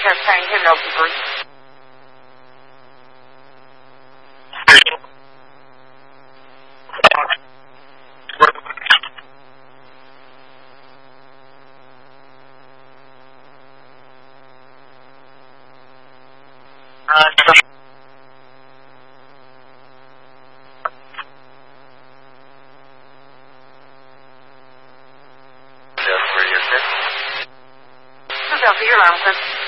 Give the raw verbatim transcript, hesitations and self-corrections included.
kept saying hello to Bruce. Philadelphia, you're Robinson.